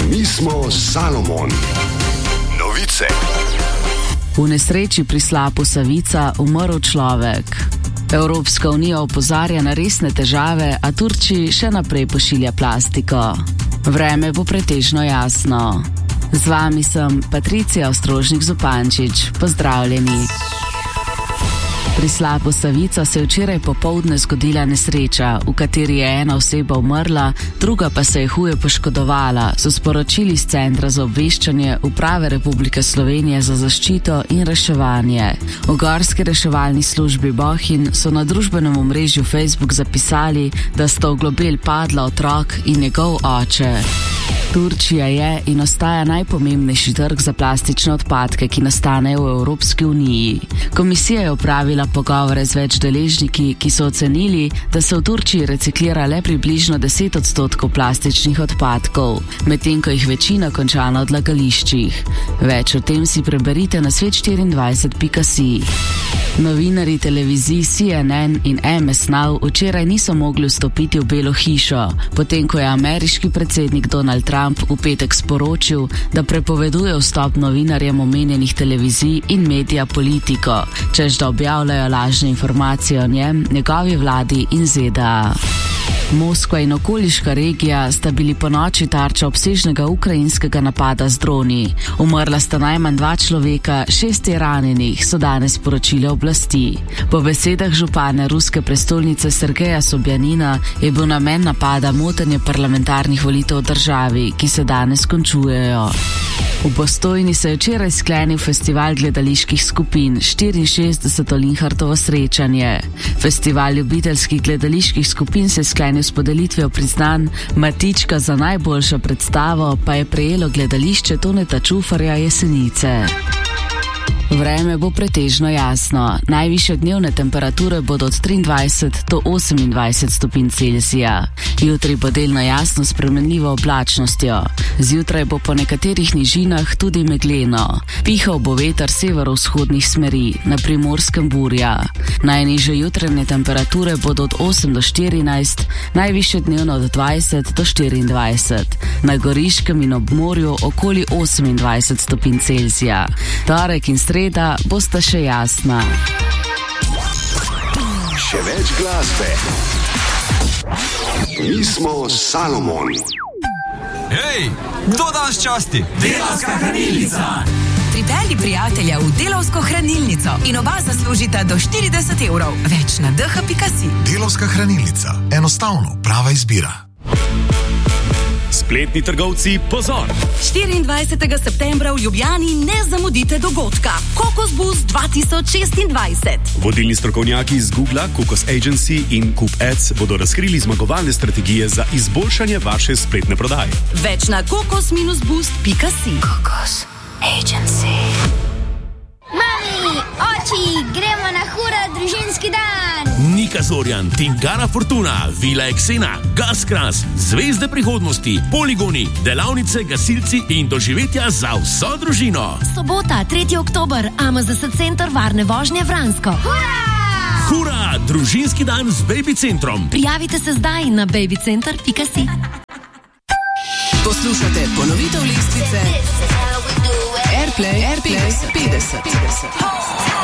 Mi smo Salomon. Novice. V nesreči pri slapu Savica umrl človek. Evropska unija opozarja na resne težave, a Turčiji še naprej pošilja plastiko. Vreme bo pretežno jasno. Z vami sem Patricija Ostrožnik-Zupančič. Pozdravljeni. Pri slapu Savica se je včeraj popoldne zgodila nesreča, v kateri je ena oseba umrla, druga pa se je huje poškodovala, so sporočili z Centra za obveščanje Uprave Republike Slovenije za zaščito in reševanje. V gorski reševalni službi Bohinj so na družbenem omrežju Facebook zapisali, da sta v globel padla otrok in njegov oče. Turčija je in ostaja najpomembnejši trg za plastične odpadke, ki nastanejo v Evropski uniji. Komisija je opravila pogovore z več deležniki, ki so ocenili, da se v Turčiji reciklira le približno 10% plastičnih odpadkov, medtem ko jih večina konča na odlagališčih. Več o tem si preberite na svet24.si. Novinarji televizij CNN in MS Now včeraj niso mogli vstopiti v Belo hišo, potem ko je ameriški predsednik Donald Trump v petek sporočil, da prepoveduje vstop novinarjem omenjenih televizij in medija Politico, čež da objavljajo lažne informacije o njem, njegovi vladi in ZDA. Moskva in okoliška regija sta bili ponoči tarča obsežnega ukrajinskega napada z droni. Umrla sta najmanj 2 človeka, 6 je ranjenih, so danes sporočile oblasti. Po besedah župana ruske prestolnice Sergeja Sobjanina je bil namen napada motenje parlamentarnih volitev v državi, ki se danes končujejo. V Postojni se je včeraj sklenil festival gledaliških skupin, 64. Linhartovo srečanje. Festival ljubiteljskih gledaliških skupin se je sklenil s podelitvijo priznanj, Matička za najboljšo predstavo pa je prejelo gledališče Toneta Čufarja Jesenice. Vreme bo pretežno jasno. Najvišje dnevne temperature bodo od 23 do 28 stopinj Celzija. Jutri bo delno jasno s spremenljivo oblačnostjo. Zjutraj bo po nekaterih nižinah tudi megleno. Pihal bo veter severovzhodnih smeri, na Primorskem burja. Najnižje jutranje temperature bodo od 8 do 14, najvišje dnevno od 20 do 24. Na Goriškem in ob morju okoli 28 stopinj Celzija. Torek in sreda bosta še jasna. Še več glasbe. Mi smo Salomon. Hej, kdo danes časti? Delavska hranilnica. Pripelji prijatelja v Delavsko hranilnico in oba zaslužita do 40 evrov. Več na dh.si. Delavska hranilnica. Enostavno prava izbira. Spletni trgovci, pozor! 24. septembra v Ljubljani ne zamudite dogodka. Kokos Boost 2026. Vodilni strokovnjaki iz Google, Kokos Agency in Coop Ads bodo razkrili zmagovalne strategije za izboljšanje vaše spletne prodaje. Več na kokos-boost.si. Kokos Agency. Mami, oči, gremo na hura družinski dan. Nika Zorjan, Tingara Fortuna, Vila Eksena, Gaskras, Zvezde prihodnosti, poligoni, delavnice, gasilci in doživetja za vso družino. Sobota, 3. oktober, AMZS Center varne vožnje Vransko. Hura! Hura, družinski dan z Baby Centrom. Prijavite se zdaj na babycenter.si. Poslušate ponovitev lestvice Airplay 50.